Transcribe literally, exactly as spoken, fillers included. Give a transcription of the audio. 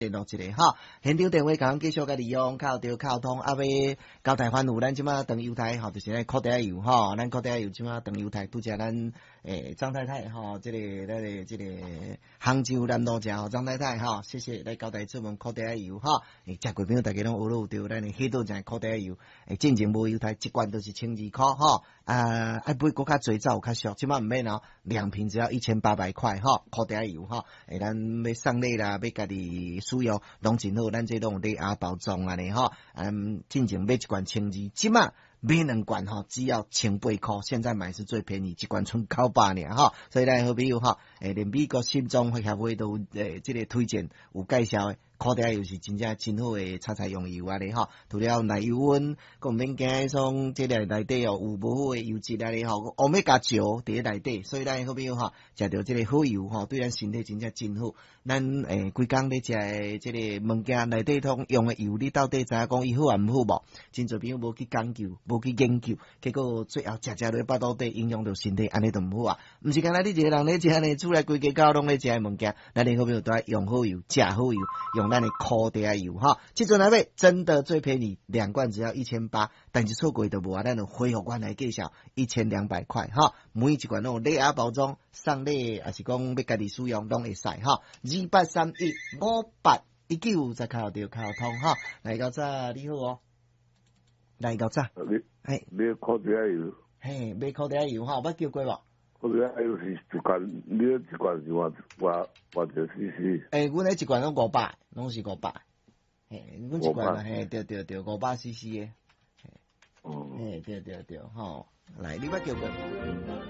联络一下哈，现场电话甲咱继续甲利用，靠着靠通，啊要交台番有咱即马长油台吼，就是咧靠底油吼，咱靠底油即马长油台拄则咱诶张太太吼，即、这个咱个即个杭州南路站吼，张太太吼，谢谢来交代出门靠底油吼，诶，食过朋友大家拢学了着，咱诶迄道站靠底油，诶，进前无油台一罐都是千二箍吼，啊，爱买搁较济才有较俗，即马毋免哦，两瓶只要一千八百块吼，靠底油吼，诶，咱要送礼啦，要家己。需要拢真好，咱这拢有咧啊包装安尼吼，嗯，进前买一罐千二，即马买两罐吼，只要千八箍，现在买是最便宜，一罐剩九百尔吼，所以咱好朋友吼，诶，连美国心脏协会都诶，即、这个推荐有介绍诶。靠底油是真正真好诶，炒菜用油啊咧吼，除了耐油温，佮毋免惊迄种即个内底哦有无好诶油脂啊咧吼，欧米伽九伫内底，所以咱好朋友吼，食着即个好油吼，对咱身体真正真好。咱诶规工咧食诶即个物件内底通用诶油，你到底知影讲伊好啊毋好无？真侪朋友无去講究，無去研究，結果最後食食落腹肚底，影響到身體，安尼都毋好啊！毋是干那你一個人咧食呢，厝內規家口攏咧食誒物件，咱哋好朋友都愛用好油，食好油，用咱誒靠底油哈。即陣來買真的最便宜，兩罐只要一千八，但是錯過就無啊，咱就恢復原來介紹一千兩百塊哈。每一罐攏有禮盒包裝，送禮還是講要家己使用攏會使哈。二八三一五八一九再靠着靠通哈，來到這你好哦。來到咋？ 嘿，你靠底油， 嘿，買靠底油哈，捌叫過無？ 靠底油是一罐，你一罐是偌偌偌濟 C C？ 誒，阮迄一罐攏五百，攏是五百。嘿，阮一罐嘿，對對對，五百 C C 嘅。哦。嘿，對對對，吼，來，你捌叫過？